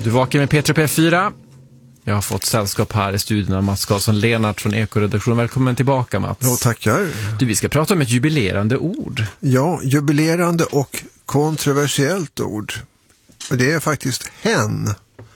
Du vakar med Petra P4. Jag har fått sällskap här i studion av Mats Karlsson-Lenart från Ekoredaktionen. Välkommen tillbaka, Mats. Ja, tackar. Du, vi ska prata om ett jubilerande ord. Ja, jubilerande och kontroversiellt ord. Det är faktiskt hen.